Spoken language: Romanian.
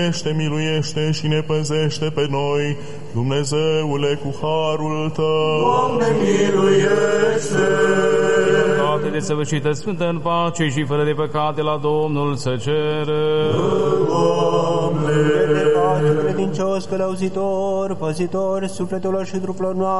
Miluiește și ne păzește pe noi, Dumnezeule, cu harul Tău. Doamne, miluiește! Libertate desăvârșită, sfântă în pace și fără de păcate la Domnul să cere. Doamne! Credincios, călăuzitor, păzitor sufletelor și trupurilor noastre,